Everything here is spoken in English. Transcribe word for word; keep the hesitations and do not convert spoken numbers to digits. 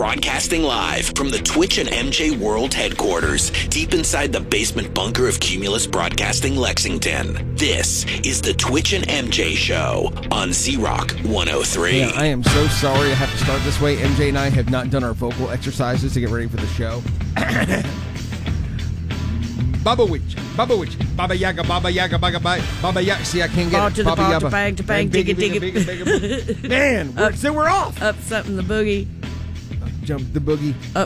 Broadcasting live from the Twitch and M J World headquarters, deep inside the basement bunker of Cumulus Broadcasting Lexington. This is the Twitch and M J Show on Z-Rock one oh three. Yeah, I am so sorry I have to start this way. M J and I have not done our vocal exercises to get ready for the show. Baba Witch, Baba Witch, Baba Yaga, Baba Yaga, Baba Baba, Baba Yaga. See, I can't get ball it. to the Baba ball, Yaga. to bang, to bang, Bang, digga, bigga, digga. bigga, bigga, bigga. Man, we're, Up. so we're off. Up something the boogie. Jump the boogie. Up